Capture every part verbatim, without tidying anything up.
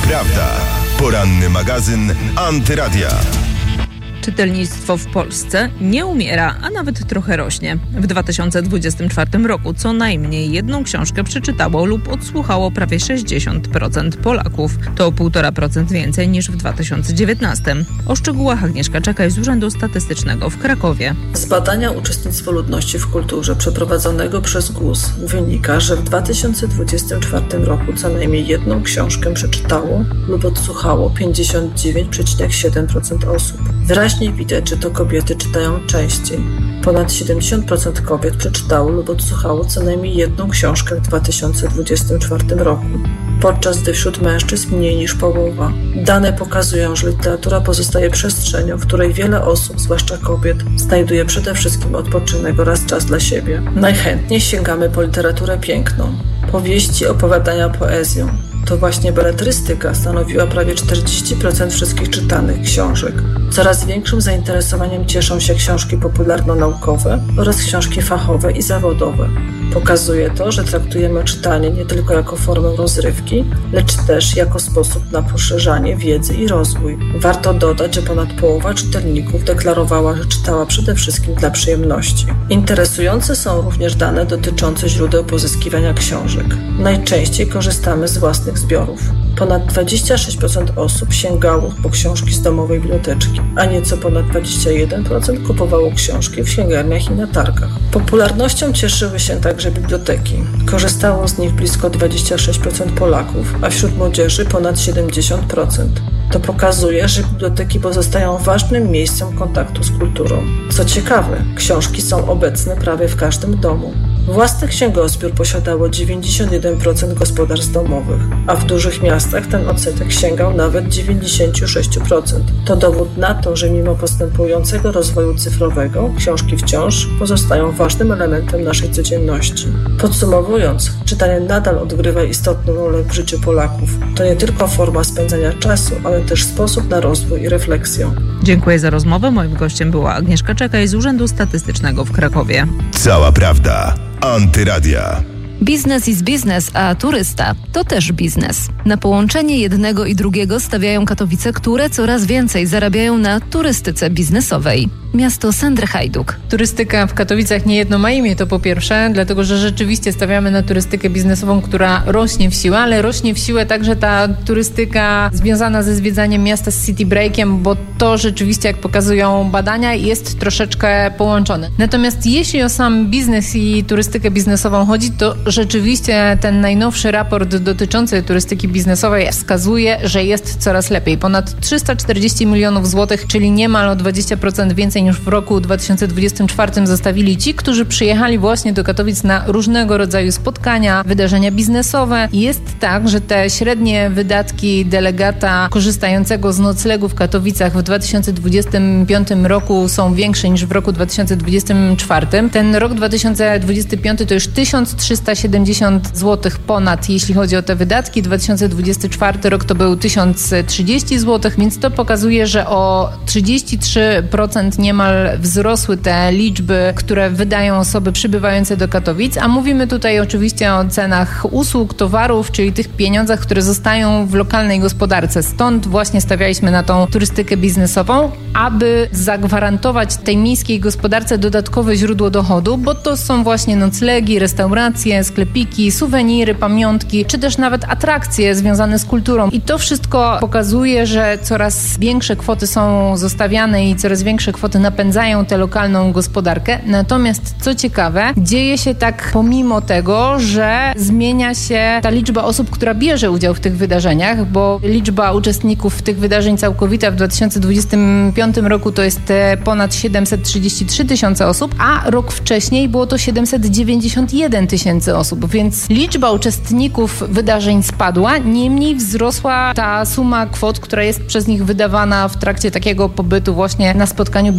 prawda. Poranny magazyn Antyradia. Czytelnictwo w Polsce nie umiera, a nawet trochę rośnie. W dwa tysiące dwudziestym czwartym roku co najmniej jedną książkę przeczytało lub odsłuchało prawie sześćdziesiąt procent Polaków. To o półtora procent więcej niż w dwa tysiące dziewiętnastym. O szczegółach Agnieszka Czekaj z Urzędu Statystycznego w Krakowie. Z badania Uczestnictwo ludności w kulturze przeprowadzonego przez G U S wynika, że w dwa tysiące dwudziestym czwartym roku co najmniej jedną książkę przeczytało lub odsłuchało pięćdziesiąt dziewięć przecinek siedem procent osób. Wyraźnie widać, że to kobiety czytają częściej. Ponad siedemdziesiąt procent kobiet przeczytało lub odsłuchało co najmniej jedną książkę w dwa tysiące dwudziestym czwartym roku, podczas gdy wśród mężczyzn mniej niż połowa. Dane pokazują, że literatura pozostaje przestrzenią, w której wiele osób, zwłaszcza kobiet, znajduje przede wszystkim odpoczynek oraz czas dla siebie. Najchętniej sięgamy po literaturę piękną, powieści, opowiadania, poezję. To właśnie beletrystyka stanowiła prawie czterdzieści procent wszystkich czytanych książek. Coraz większym zainteresowaniem cieszą się książki popularno-naukowe oraz książki fachowe i zawodowe. Pokazuje to, że traktujemy czytanie nie tylko jako formę rozrywki, lecz też jako sposób na poszerzanie wiedzy i rozwój. Warto dodać, że ponad połowa czytelników deklarowała, że czytała przede wszystkim dla przyjemności. Interesujące są również dane dotyczące źródeł pozyskiwania książek. Najczęściej korzystamy z własnych zbiorów. Ponad dwadzieścia sześć procent osób sięgało po książki z domowej biblioteczki, a nieco ponad dwadzieścia jeden procent kupowało książki w księgarniach i na targach. Popularnością cieszyły się także biblioteki. Korzystało z nich blisko dwadzieścia sześć procent Polaków, a wśród młodzieży ponad siedemdziesiąt procent. To pokazuje, że biblioteki pozostają ważnym miejscem kontaktu z kulturą. Co ciekawe, książki są obecne prawie w każdym domu. Własny księgozbiór posiadało dziewięćdziesiąt jeden procent gospodarstw domowych, a w dużych miastach ten odsetek sięgał nawet dziewięćdziesiąt sześć procent. To dowód na to, że mimo postępującego rozwoju cyfrowego, książki wciąż pozostają ważnym elementem naszej codzienności. Podsumowując, czytanie nadal odgrywa istotną rolę w życiu Polaków. To nie tylko forma spędzania czasu, ale też sposób na rozwój i refleksję. Dziękuję za rozmowę. Moim gościem była Agnieszka Czekaj z Urzędu Statystycznego w Krakowie. Cała prawda. Antyradia. Biznes is biznes, a turysta to też biznes. Na połączenie jednego i drugiego stawiają Katowice, które coraz więcej zarabiają na turystyce biznesowej. Miasto Sandry Hajduk. Turystyka w Katowicach niejedno ma imię, to po pierwsze, dlatego że rzeczywiście stawiamy na turystykę biznesową, która rośnie w siłę, ale rośnie w siłę także ta turystyka związana ze zwiedzaniem miasta z city breakiem, bo to rzeczywiście, jak pokazują badania, jest troszeczkę połączone. Natomiast jeśli o sam biznes i turystykę biznesową chodzi, to rzeczywiście ten najnowszy raport dotyczący turystyki biznesowej wskazuje, że jest coraz lepiej. Ponad trzysta czterdzieści milionów złotych, czyli niemal o dwadzieścia procent więcej niż w roku dwa tysiące dwudziestym czwartym zostawili ci, którzy przyjechali właśnie do Katowic na różnego rodzaju spotkania, wydarzenia biznesowe. Jest tak, że te średnie wydatki delegata korzystającego z noclegu w Katowicach w dwa tysiące dwudziestym piątym roku są większe niż w roku dwa tysiące dwudziestym czwartym. Ten rok dwa tysiące dwudziesty piąty to już tysiąc trzysta siedemdziesiąt złotych ponad, jeśli chodzi o te wydatki. dwa tysiące dwudziesty czwarty rok to był tysiąc trzydzieści złotych, więc to pokazuje, że o trzydzieści trzy procent niemal wzrosły te liczby, które wydają osoby przybywające do Katowic, a mówimy tutaj oczywiście o cenach usług, towarów, czyli tych pieniądzach, które zostają w lokalnej gospodarce. Stąd właśnie stawialiśmy na tą turystykę biznesową, aby zagwarantować tej miejskiej gospodarce dodatkowe źródło dochodu, bo to są właśnie noclegi, restauracje, sklepiki, suweniry, pamiątki, czy też nawet atrakcje związane z kulturą. I to wszystko pokazuje, że coraz większe kwoty są zostawiane i coraz większe kwoty napędzają tę lokalną gospodarkę. Natomiast co ciekawe, dzieje się tak pomimo tego, że zmienia się ta liczba osób, która bierze udział w tych wydarzeniach, bo liczba uczestników tych wydarzeń całkowita w dwa tysiące dwudziestym piątym roku to jest ponad siedemset trzydzieści trzy tysiące osób, a rok wcześniej było to siedemset dziewięćdziesiąt jeden tysięcy osób, więc liczba uczestników wydarzeń spadła, niemniej wzrosła ta suma kwot, która jest przez nich wydawana w trakcie takiego pobytu właśnie na spotkaniu biznesowym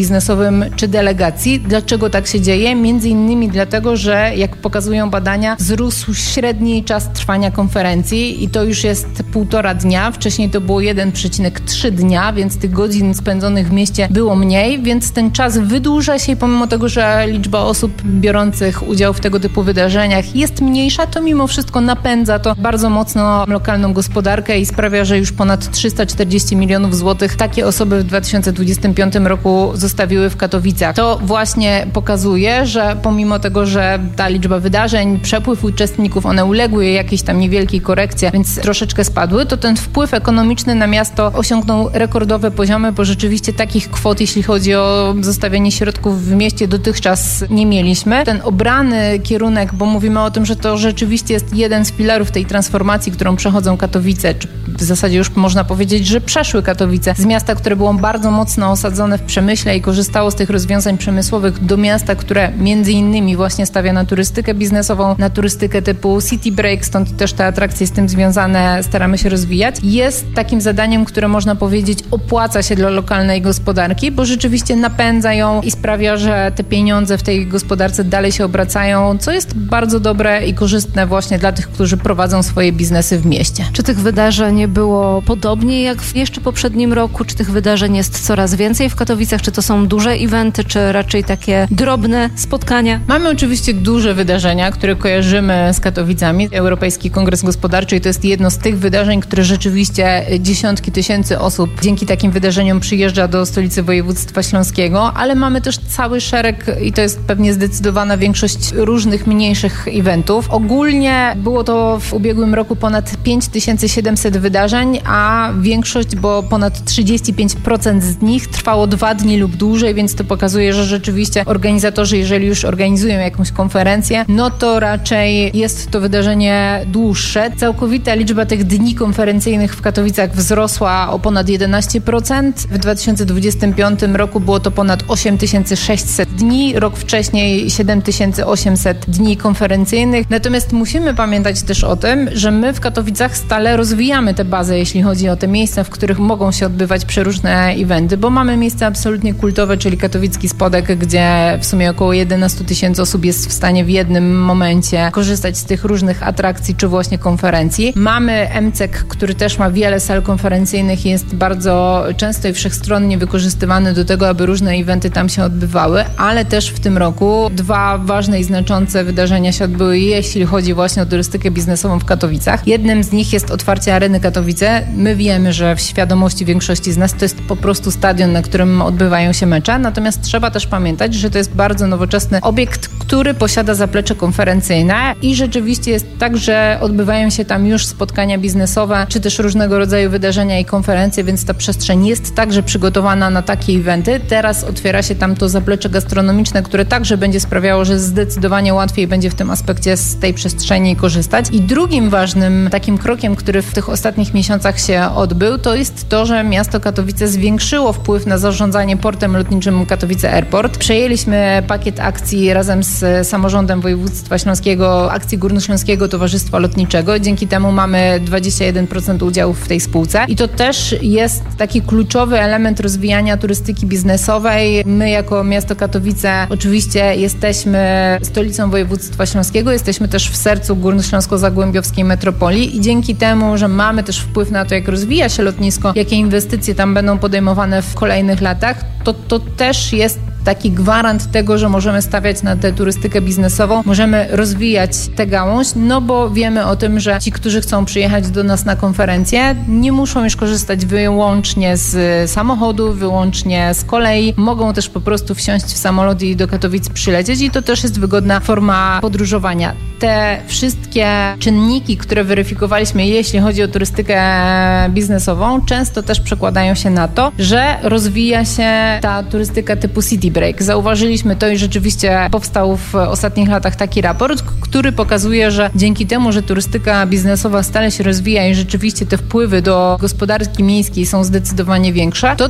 biznesowym czy delegacji. Dlaczego tak się dzieje? Między innymi dlatego, że jak pokazują badania, wzrósł średni czas trwania konferencji i to już jest półtora dnia. Wcześniej to było jeden przecinek trzy dnia, więc tych godzin spędzonych w mieście było mniej, więc ten czas wydłuża się i pomimo tego, że liczba osób biorących udział w tego typu wydarzeniach jest mniejsza, to mimo wszystko napędza to bardzo mocno lokalną gospodarkę i sprawia, że już ponad trzysta czterdzieści milionów złotych takie osoby w dwa tysiące dwudziestym piątym roku zostawiły w Katowicach. To właśnie pokazuje, że pomimo tego, że ta liczba wydarzeń, przepływ uczestników, one uległy jakiejś tam niewielkiej korekcji, więc troszeczkę spadły, to ten wpływ ekonomiczny na miasto osiągnął rekordowe poziomy, bo rzeczywiście takich kwot, jeśli chodzi o zostawianie środków w mieście, dotychczas nie mieliśmy. Ten obrany kierunek, bo mówimy o tym, że to rzeczywiście jest jeden z filarów tej transformacji, którą przechodzą Katowice, czy w zasadzie już można powiedzieć, że przeszły Katowice z miasta, które było bardzo mocno osadzone w przemyśle i korzystało z tych rozwiązań przemysłowych, do miasta, które między innymi właśnie stawia na turystykę biznesową, na turystykę typu City Break, stąd też te atrakcje z tym związane staramy się rozwijać. Jest takim zadaniem, które można powiedzieć opłaca się dla lokalnej gospodarki, bo rzeczywiście napędza ją i sprawia, że te pieniądze w tej gospodarce dalej się obracają, co jest bardzo dobre i korzystne właśnie dla tych, którzy prowadzą swoje biznesy w mieście. Czy tych wydarzeń było podobnie jak w jeszcze poprzednim roku? Czy tych wydarzeń jest coraz więcej w Katowicach? Czy to są duże eventy, czy raczej takie drobne spotkania? Mamy oczywiście duże wydarzenia, które kojarzymy z Katowicami. Europejski Kongres Gospodarczy i to jest jedno z tych wydarzeń, które rzeczywiście dziesiątki tysięcy osób dzięki takim wydarzeniom przyjeżdża do stolicy województwa śląskiego, ale mamy też cały szereg i to jest pewnie zdecydowana większość różnych mniejszych eventów. Ogólnie było to w ubiegłym roku ponad pięć tysięcy siedemset wydarzeń, a większość, bo ponad trzydzieści pięć procent z nich trwało dwa dni lub dłużej, więc to pokazuje, że rzeczywiście organizatorzy, jeżeli już organizują jakąś konferencję, no to raczej jest to wydarzenie dłuższe. Całkowita liczba tych dni konferencyjnych w Katowicach wzrosła o ponad jedenaście procent. W dwa tysiące dwudziestym piątym roku było to ponad osiem tysięcy sześćset dni, rok wcześniej siedem tysięcy osiemset dni konferencyjnych. Natomiast musimy pamiętać też o tym, że my w Katowicach stale rozwijamy tę bazę, jeśli chodzi o te miejsca, w których mogą się odbywać przeróżne eventy, bo mamy miejsca absolutnie kultowe, czyli Katowicki Spodek, gdzie w sumie około jedenaście tysięcy osób jest w stanie w jednym momencie korzystać z tych różnych atrakcji czy właśnie konferencji. Mamy M C E K, który też ma wiele sal konferencyjnych i jest bardzo często i wszechstronnie wykorzystywany do tego, aby różne eventy tam się odbywały, ale też w tym roku dwa ważne i znaczące wydarzenia się odbyły, jeśli chodzi właśnie o turystykę biznesową w Katowicach. Jednym z nich jest otwarcie Areny Katowice. My wiemy, że w świadomości większości z nas to jest po prostu stadion, na którym odbywają się mecze, natomiast trzeba też pamiętać, że to jest bardzo nowoczesny obiekt, który posiada zaplecze konferencyjne i rzeczywiście jest tak, że odbywają się tam już spotkania biznesowe, czy też różnego rodzaju wydarzenia i konferencje, więc ta przestrzeń jest także przygotowana na takie eventy. Teraz otwiera się tam to zaplecze gastronomiczne, które także będzie sprawiało, że zdecydowanie łatwiej będzie w tym aspekcie z tej przestrzeni korzystać. I drugim ważnym takim krokiem, który w tych ostatnich miesiącach się odbył, to jest to, że miasto Katowice zwiększyło wpływ na zarządzanie portem lotniczym Katowice Airport. Przejęliśmy pakiet akcji razem z samorządem województwa śląskiego, akcji Górnośląskiego Towarzystwa Lotniczego. Dzięki temu mamy dwadzieścia jeden procent udziałów w tej spółce i to też jest taki kluczowy element rozwijania turystyki biznesowej. My jako miasto Katowice oczywiście jesteśmy stolicą województwa śląskiego, jesteśmy też w sercu górnośląsko-zagłębiowskiej metropolii i dzięki temu, że mamy też wpływ na to, jak rozwija się lotnisko, jakie inwestycje tam będą podejmowane w kolejnych latach, to to też jest taki gwarant tego, że możemy stawiać na tę turystykę biznesową, możemy rozwijać tę gałąź, no bo wiemy o tym, że ci, którzy chcą przyjechać do nas na konferencję, nie muszą już korzystać wyłącznie z samochodu, wyłącznie z kolei, mogą też po prostu wsiąść w samolot i do Katowic przylecieć i to też jest wygodna forma podróżowania. Te wszystkie czynniki, które weryfikowaliśmy, jeśli chodzi o turystykę biznesową, często też przekładają się na to, że rozwija się ta turystyka typu City Break. Zauważyliśmy to i rzeczywiście powstał w ostatnich latach taki raport, który pokazuje, że dzięki temu, że turystyka biznesowa stale się rozwija i rzeczywiście te wpływy do gospodarki miejskiej są zdecydowanie większe, to też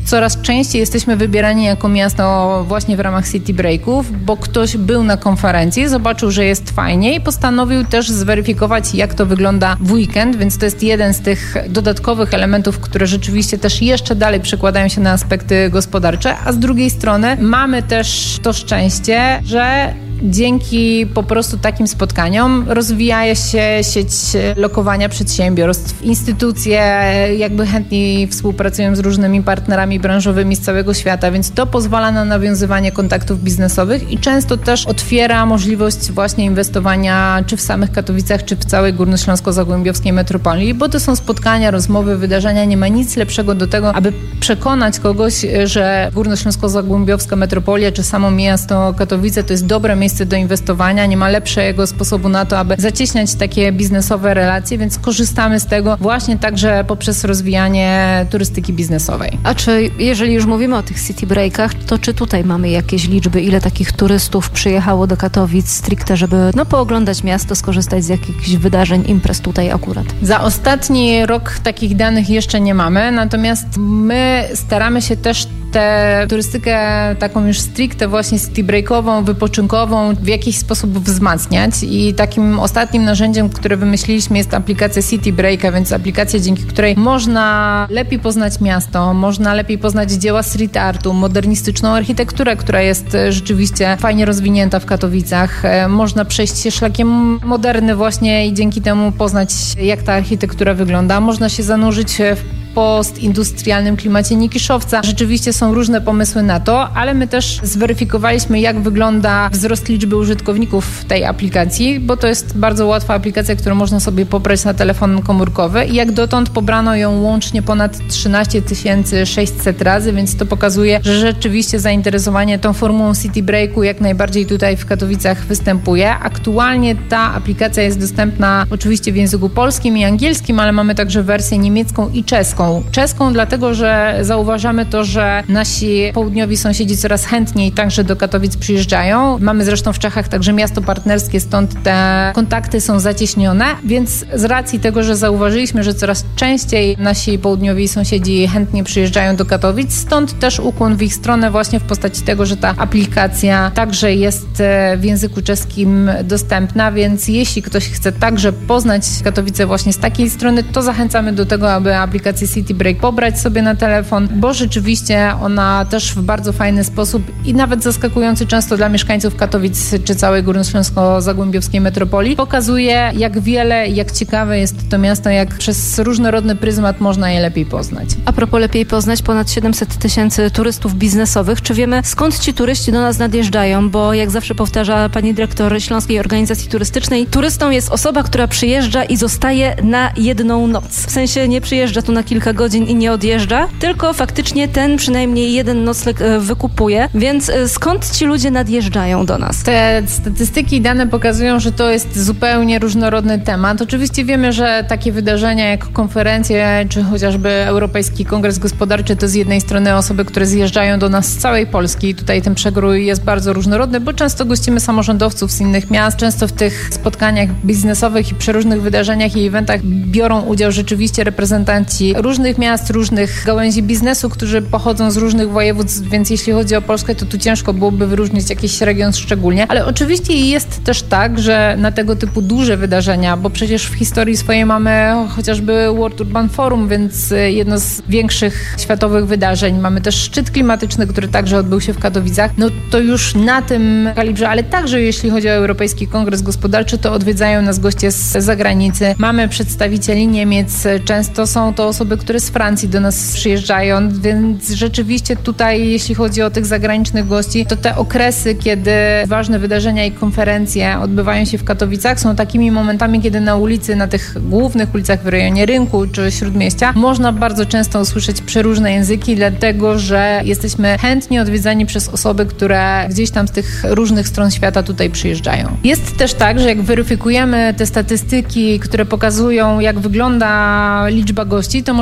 coraz częściej jesteśmy wybierani jako miasto właśnie w ramach City Breaków, bo ktoś był na konferencji, zobaczył, że jest fajnie i postanowił też zweryfikować, jak to wygląda w weekend, więc to jest jeden z tych dodatkowych elementów, które rzeczywiście też jeszcze dalej przekładają się na aspekty gospodarcze, a z drugiej strony mamy też to szczęście, że dzięki po prostu takim spotkaniom rozwija się sieć lokowania przedsiębiorstw. Instytucje jakby chętniej współpracują z różnymi partnerami branżowymi z całego świata, więc to pozwala na nawiązywanie kontaktów biznesowych i często też otwiera możliwość właśnie inwestowania czy w samych Katowicach, czy w całej górnośląsko-zagłębiowskiej metropolii, bo to są spotkania, rozmowy, wydarzenia. Nie ma nic lepszego do tego, aby przekonać kogoś, że górnośląsko-zagłębiowska metropolia, czy samo miasto Katowice to jest dobre miejsce do inwestowania, nie ma lepszego sposobu na to, aby zacieśniać takie biznesowe relacje, więc korzystamy z tego właśnie także poprzez rozwijanie turystyki biznesowej. A czy, jeżeli już mówimy o tych city breakach, to czy tutaj mamy jakieś liczby, ile takich turystów przyjechało do Katowic stricte, żeby no, pooglądać miasto, skorzystać z jakichś wydarzeń, imprez tutaj akurat? Za ostatni rok takich danych jeszcze nie mamy, natomiast my staramy się też tę turystykę taką już stricte właśnie city breakową, wypoczynkową w jakiś sposób wzmacniać i takim ostatnim narzędziem, które wymyśliliśmy, jest aplikacja City Breaka, więc aplikacja, dzięki której można lepiej poznać miasto, można lepiej poznać dzieła street artu, modernistyczną architekturę, która jest rzeczywiście fajnie rozwinięta w Katowicach. Można przejść się szlakiem moderny właśnie i dzięki temu poznać, jak ta architektura wygląda. Można się zanurzyć w postindustrialnym klimacie Nikiszowca. Rzeczywiście są różne pomysły na to, ale my też zweryfikowaliśmy, jak wygląda wzrost liczby użytkowników tej aplikacji, bo to jest bardzo łatwa aplikacja, którą można sobie pobrać na telefon komórkowy i jak dotąd pobrano ją łącznie ponad trzynaście tysięcy sześćset razy, więc to pokazuje, że rzeczywiście zainteresowanie tą formułą City Breaku jak najbardziej tutaj w Katowicach występuje. Aktualnie ta aplikacja jest dostępna oczywiście w języku polskim i angielskim, ale mamy także wersję niemiecką i czeską. Czeską dlatego, że zauważamy to, że nasi południowi sąsiedzi coraz chętniej także do Katowic przyjeżdżają. Mamy zresztą w Czechach także miasto partnerskie, stąd te kontakty są zacieśnione, więc z racji tego, że zauważyliśmy, że coraz częściej nasi południowi sąsiedzi chętnie przyjeżdżają do Katowic, stąd też ukłon w ich stronę właśnie w postaci tego, że ta aplikacja także jest w języku czeskim dostępna, więc jeśli ktoś chce także poznać Katowice właśnie z takiej strony, to zachęcamy do tego, aby aplikację City Break pobrać sobie na telefon, bo rzeczywiście ona też w bardzo fajny sposób i nawet zaskakujący często dla mieszkańców Katowic czy całej górnośląsko-zagłębiowskiej metropolii pokazuje, jak wiele i jak ciekawe jest to miasto, jak przez różnorodny pryzmat można je lepiej poznać. A propos lepiej poznać, ponad siedemset tysięcy turystów biznesowych. Czy wiemy, skąd ci turyści do nas nadjeżdżają? Bo jak zawsze powtarza pani dyrektor Śląskiej Organizacji Turystycznej, turystą jest osoba, która przyjeżdża i zostaje na jedną noc. W sensie nie przyjeżdża tu na kilka godzin i nie odjeżdża, tylko faktycznie ten przynajmniej jeden nocleg wykupuje. Więc skąd ci ludzie nadjeżdżają do nas? Te statystyki i dane pokazują, że to jest zupełnie różnorodny temat. Oczywiście wiemy, że takie wydarzenia jak konferencje, czy chociażby Europejski Kongres Gospodarczy, to z jednej strony osoby, które zjeżdżają do nas z całej Polski. Tutaj ten przekrój jest bardzo różnorodny, bo często gościmy samorządowców z innych miast. Często w tych spotkaniach biznesowych i przeróżnych wydarzeniach i eventach biorą udział rzeczywiście reprezentanci różnych miast, różnych gałęzi biznesu, którzy pochodzą z różnych województw, więc jeśli chodzi o Polskę, to tu ciężko byłoby wyróżnić jakiś region szczególnie, ale oczywiście jest też tak, że na tego typu duże wydarzenia, bo przecież w historii swojej mamy chociażby World Urban Forum, więc jedno z większych światowych wydarzeń. Mamy też szczyt klimatyczny, który także odbył się w Katowicach. No to już na tym kalibrze, ale także jeśli chodzi o Europejski Kongres Gospodarczy, to odwiedzają nas goście z zagranicy. Mamy przedstawicieli Niemiec, często są to osoby, które z Francji do nas przyjeżdżają, więc rzeczywiście tutaj, jeśli chodzi o tych zagranicznych gości, to te okresy, kiedy ważne wydarzenia i konferencje odbywają się w Katowicach, są takimi momentami, kiedy na ulicy, na tych głównych ulicach w rejonie Rynku czy Śródmieścia można bardzo często usłyszeć przeróżne języki, dlatego że jesteśmy chętnie odwiedzani przez osoby, które gdzieś tam z tych różnych stron świata tutaj przyjeżdżają. Jest też tak, że jak weryfikujemy te statystyki, które pokazują, jak wygląda liczba gości, to możemy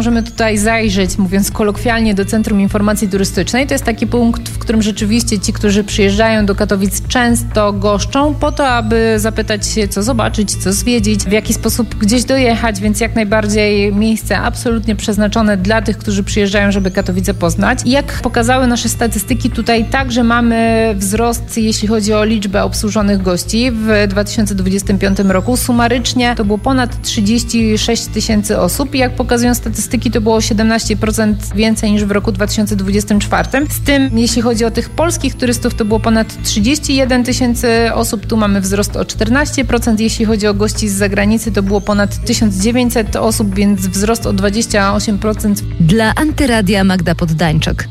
możemy tutaj zajrzeć, mówiąc kolokwialnie, do Centrum Informacji Turystycznej. To jest taki punkt, w którym rzeczywiście ci, którzy przyjeżdżają do Katowic, często goszczą po to, aby zapytać się, co zobaczyć, co zwiedzić, w jaki sposób gdzieś dojechać, więc jak najbardziej miejsce absolutnie przeznaczone dla tych, którzy przyjeżdżają, żeby Katowice poznać. I jak pokazały nasze statystyki, tutaj także mamy wzrost, jeśli chodzi o liczbę obsłużonych gości. W dwa tysiące dwudziestym piątym roku sumarycznie to było ponad trzydzieści sześć tysięcy osób i jak pokazują statystyki, to było siedemnaście procent więcej niż w roku dwa tysiące dwudziestym czwartym. Z tym, jeśli chodzi o tych polskich turystów, to było ponad trzydzieści jeden tysięcy osób. Tu mamy wzrost o czternaście procent. Jeśli chodzi o gości z zagranicy, to było ponad tysiąc dziewięćset osób, więc wzrost o dwadzieścia osiem procent. Dla Antyradia Magda Poddańczyk.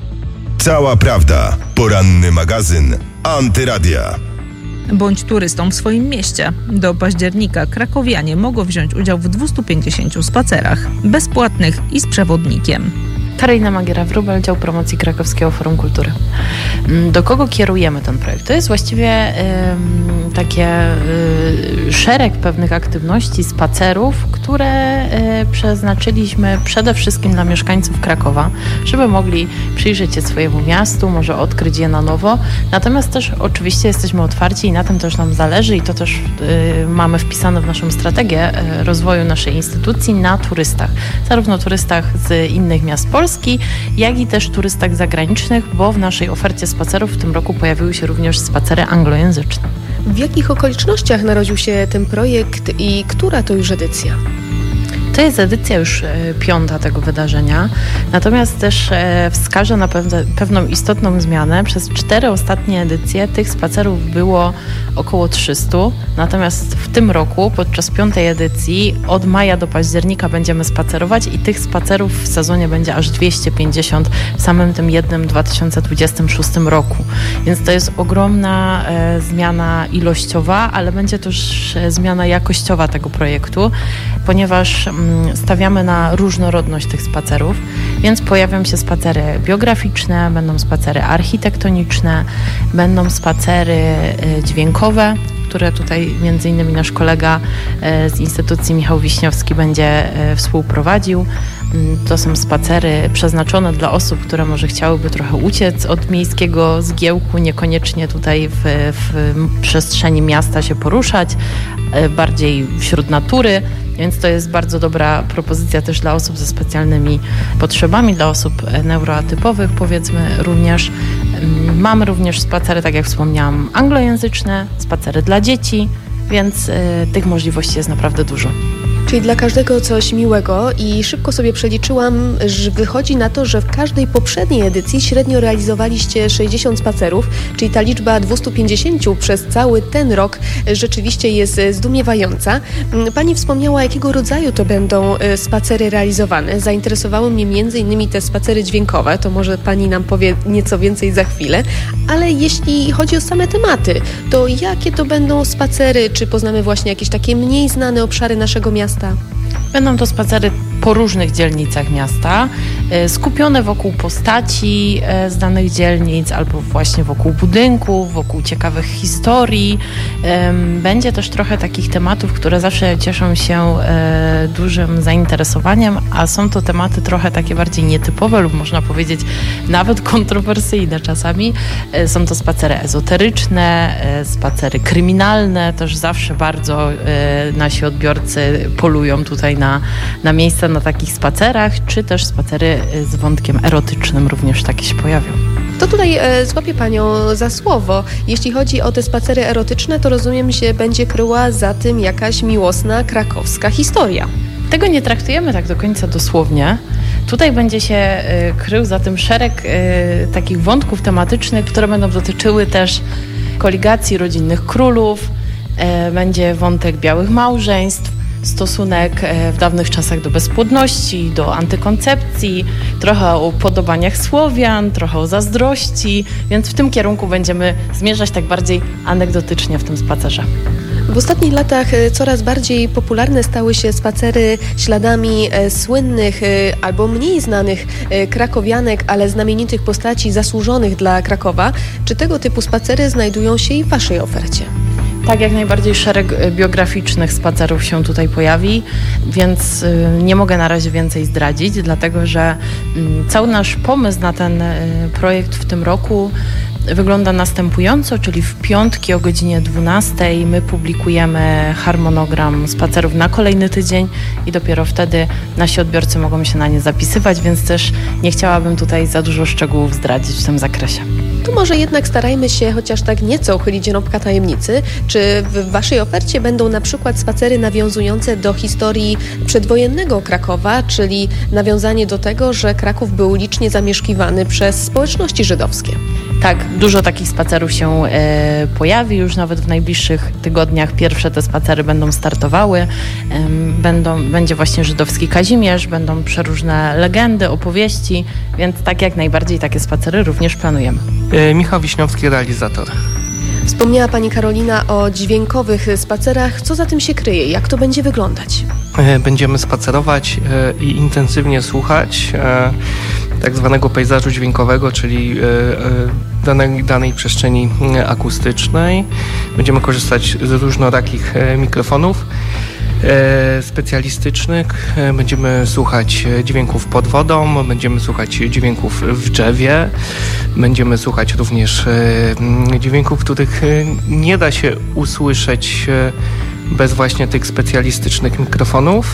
Cała prawda. Poranny magazyn Antyradia. Bądź turystą w swoim mieście. Do października krakowianie mogą wziąć udział w dwieście pięćdziesięciu spacerach, bezpłatnych i z przewodnikiem. Karolina Magiera-Wróbel, dział promocji Krakowskiego Forum Kultury. Do kogo kierujemy ten projekt? To jest właściwie y, takie y, szereg pewnych aktywności, spacerów, które y, przeznaczyliśmy przede wszystkim dla mieszkańców Krakowa, żeby mogli przyjrzeć się swojemu miastu, może odkryć je na nowo. Natomiast też oczywiście jesteśmy otwarci i na tym też nam zależy i to też y, mamy wpisane w naszą strategię y, rozwoju naszej instytucji na turystach. Zarówno turystach z innych miast Polski, jak i też turystach zagranicznych, bo w naszej ofercie spacerów w tym roku pojawiły się również spacery anglojęzyczne. W jakich okolicznościach narodził się ten projekt i która to już edycja? To jest edycja już piąta tego wydarzenia, natomiast też wskażę na pewne, pewną istotną zmianę. Przez cztery ostatnie edycje tych spacerów było około trzysta, natomiast w tym roku podczas piątej edycji od maja do października będziemy spacerować i tych spacerów w sezonie będzie aż dwieście pięćdziesiąt w samym tym jednym dwa tysiące dwudziestym szóstym roku. Więc to jest ogromna e, zmiana ilościowa, ale będzie też e, zmiana jakościowa tego projektu, ponieważ stawiamy na różnorodność tych spacerów, więc pojawią się spacery biograficzne, będą spacery architektoniczne, będą spacery dźwiękowe, które tutaj między innymi nasz kolega z Instytucji Michał Wiśniowski będzie współprowadził. To są spacery przeznaczone dla osób, które może chciałyby trochę uciec od miejskiego zgiełku, niekoniecznie tutaj w, w przestrzeni miasta się poruszać, bardziej wśród natury. Więc to jest bardzo dobra propozycja też dla osób ze specjalnymi potrzebami, dla osób neuroatypowych powiedzmy również. Mamy również spacery, tak jak wspomniałam, anglojęzyczne, spacery dla dzieci, więc y, tych możliwości jest naprawdę dużo. Czyli dla każdego coś miłego i szybko sobie przeliczyłam, że wychodzi na to, że w każdej poprzedniej edycji średnio realizowaliście sześćdziesiąt spacerów, czyli ta liczba dwieście pięćdziesiąt przez cały ten rok rzeczywiście jest zdumiewająca. Pani wspomniała, jakiego rodzaju to będą spacery realizowane. Zainteresowały mnie między innymi te spacery dźwiękowe, to może Pani nam powie nieco więcej za chwilę, ale jeśli chodzi o same tematy, to jakie to będą spacery? Czy poznamy właśnie jakieś takie mniej znane obszary naszego miasta? Będą to spacery po różnych dzielnicach miasta, skupione wokół postaci z danych dzielnic albo właśnie wokół budynków, wokół ciekawych historii. Będzie też trochę takich tematów, które zawsze cieszą się dużym zainteresowaniem, a są to tematy trochę takie bardziej nietypowe lub można powiedzieć nawet kontrowersyjne czasami. Są to spacery ezoteryczne, spacery kryminalne, też zawsze bardzo nasi odbiorcy polują tutaj na, na miejsca na takich spacerach, czy też spacery z wątkiem erotycznym również takie się pojawią. To tutaj e, złapię Panią za słowo. Jeśli chodzi o te spacery erotyczne, to rozumiem, że będzie kryła za tym jakaś miłosna krakowska historia. Tego nie traktujemy tak do końca dosłownie. Tutaj będzie się y, krył za tym szereg y, takich wątków tematycznych, które będą dotyczyły też koligacji rodzinnych królów, y, będzie wątek białych małżeństw, stosunek w dawnych czasach do bezpłodności, do antykoncepcji, trochę o upodobaniach Słowian, trochę o zazdrości, więc w tym kierunku będziemy zmierzać tak bardziej anegdotycznie w tym spacerze. W ostatnich latach coraz bardziej popularne stały się spacery śladami słynnych albo mniej znanych krakowianek, ale znamienitych postaci zasłużonych dla Krakowa. Czy tego typu spacery znajdują się i w Waszej ofercie? Tak, jak najbardziej szereg biograficznych spacerów się tutaj pojawi, więc nie mogę na razie więcej zdradzić, dlatego że cały nasz pomysł na ten projekt w tym roku wygląda następująco, czyli w piątki o godzinie dwunastej my publikujemy harmonogram spacerów na kolejny tydzień i dopiero wtedy nasi odbiorcy mogą się na nie zapisywać, więc też nie chciałabym tutaj za dużo szczegółów zdradzić w tym zakresie. Tu może jednak starajmy się chociaż tak nieco uchylić rąbka tajemnicy. Czy w Waszej ofercie będą na przykład spacery nawiązujące do historii przedwojennego Krakowa, czyli nawiązanie do tego, że Kraków był licznie zamieszkiwany przez społeczności żydowskie? Tak, dużo takich spacerów się e, pojawi, już nawet w najbliższych tygodniach pierwsze te spacery będą startowały. E, będą, będzie właśnie żydowski Kazimierz, będą przeróżne legendy, opowieści, więc tak jak najbardziej takie spacery również planujemy. E, Michał Wiśniowski, realizator. Wspomniała Pani Karolina o dźwiękowych spacerach. Co za tym się kryje? Jak to będzie wyglądać? E, będziemy spacerować e, i intensywnie słuchać e, tak zwanego pejzażu dźwiękowego, czyli e, e, Danej, danej przestrzeni akustycznej. Będziemy korzystać z różnorakich mikrofonów e, specjalistycznych. Będziemy słuchać dźwięków pod wodą, będziemy słuchać dźwięków w drzewie, będziemy słuchać również e, dźwięków, których nie da się usłyszeć bez właśnie tych specjalistycznych mikrofonów,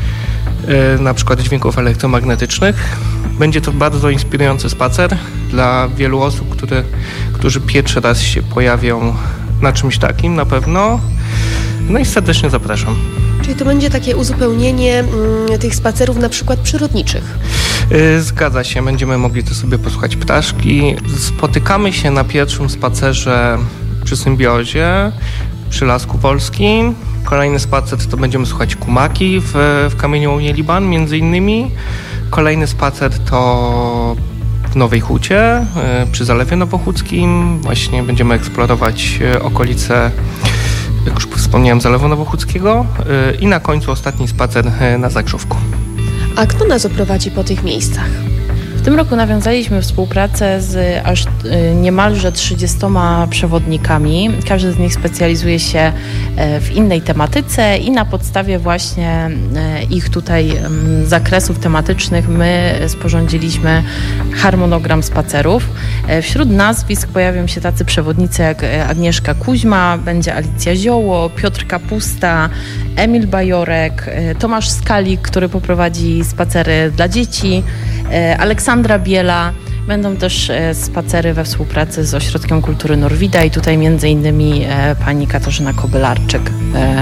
e, na przykład dźwięków elektromagnetycznych. Będzie to bardzo inspirujący spacer dla wielu osób, które, którzy pierwszy raz się pojawią na czymś takim na pewno. No i serdecznie zapraszam. Czyli to będzie takie uzupełnienie mm, tych spacerów na przykład przyrodniczych? Yy, zgadza się, będziemy mogli tu sobie posłuchać ptaszki. Spotykamy się na pierwszym spacerze przy Symbiozie, przy Lasku Polskim. Kolejny spacer to będziemy słuchać Kumaki w, w Kamieniołonie Liban między innymi. Kolejny spacer to w Nowej Hucie przy Zalewie Nowochódzkim. Właśnie będziemy eksplorować okolice, jak już wspomniałem, Zalewu Nowochódzkiego. I na końcu ostatni spacer na Zagrzówku. A kto nas oprowadzi po tych miejscach? W tym roku nawiązaliśmy współpracę z aż niemalże trzydziestoma przewodnikami. Każdy z nich specjalizuje się w innej tematyce i na podstawie właśnie ich tutaj zakresów tematycznych my sporządziliśmy harmonogram spacerów. Wśród nazwisk pojawią się tacy przewodnicy jak Agnieszka Kuźma, będzie Alicja Zioło, Piotr Kapusta, Emil Bajorek, Tomasz Skalik, który poprowadzi spacery dla dzieci, Aleksandra Biela. Będą też spacery we współpracy z Ośrodkiem Kultury Norwida i tutaj między innymi pani Katarzyna Kobylarczyk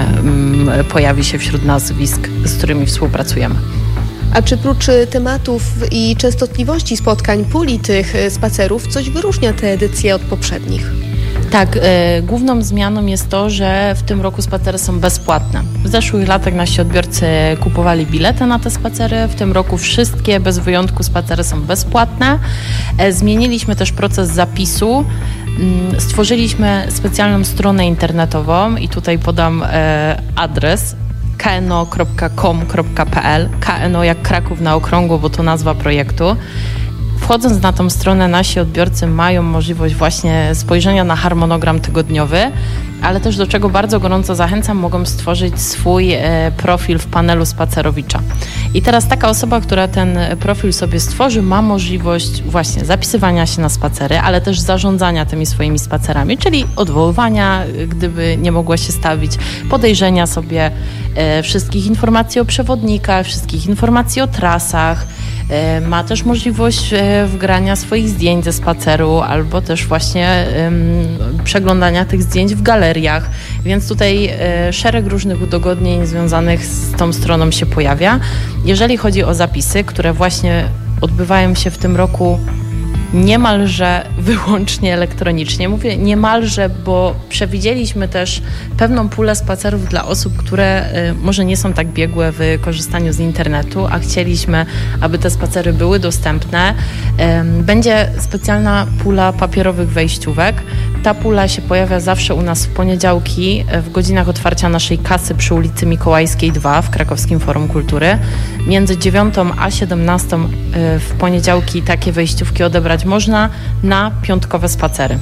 pojawi się wśród nazwisk, z którymi współpracujemy. A czy prócz tematów i częstotliwości spotkań, puli tych spacerów, coś wyróżnia te edycje od poprzednich? Tak, y, główną zmianą jest to, że w tym roku spacery są bezpłatne. W zeszłych latach nasi odbiorcy kupowali bilety na te spacery, w tym roku wszystkie bez wyjątku spacery są bezpłatne. E, zmieniliśmy też proces zapisu. Mm, stworzyliśmy specjalną stronę internetową i tutaj podam e, adres k n o kropka com kropka p l. K N O jak Kraków na okrągło, bo to nazwa projektu. Wchodząc na tą stronę, nasi odbiorcy mają możliwość właśnie spojrzenia na harmonogram tygodniowy, ale też do czego bardzo gorąco zachęcam, mogą stworzyć swój e, profil w panelu spacerowicza. I teraz taka osoba, która ten profil sobie stworzy, ma możliwość właśnie zapisywania się na spacery, ale też zarządzania tymi swoimi spacerami, czyli odwoływania, gdyby nie mogła się stawić, podejrzenia sobie e, wszystkich informacji o przewodnikach, wszystkich informacji o trasach. E, ma też możliwość e, wgrania swoich zdjęć ze spaceru albo też właśnie e, przeglądania tych zdjęć w galeriach, więc tutaj e, szereg różnych udogodnień związanych z tą stroną się pojawia. Jeżeli chodzi o zapisy, które właśnie odbywają się w tym roku niemalże wyłącznie elektronicznie. Mówię niemalże, bo przewidzieliśmy też pewną pulę spacerów dla osób, które y, może nie są tak biegłe w korzystaniu z internetu, a chcieliśmy, aby te spacery były dostępne. Y, będzie specjalna pula papierowych wejściówek. Ta pula się pojawia zawsze u nas w poniedziałki w godzinach otwarcia naszej kasy przy ulicy Mikołajskiej dwa w Krakowskim Forum Kultury. Między dziewiątą a siedemnastą y, w poniedziałki takie wejściówki odebrać można na piątkowe spacery.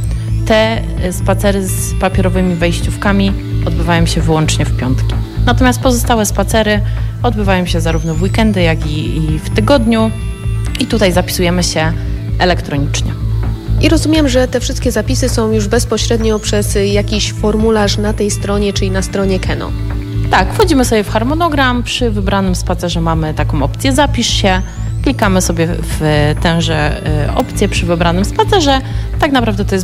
te spacery z papierowymi wejściówkami odbywają się wyłącznie w piątki. Natomiast pozostałe spacery odbywają się zarówno w weekendy, jak i, i w tygodniu i tutaj zapisujemy się elektronicznie. I rozumiem, że te wszystkie zapisy są już bezpośrednio przez jakiś formularz na tej stronie, czyli na stronie Keno. Tak, wchodzimy sobie w harmonogram, przy wybranym spacerze mamy taką opcję zapisz się, klikamy sobie w tęże opcję przy wybranym spacerze. Tak naprawdę to jest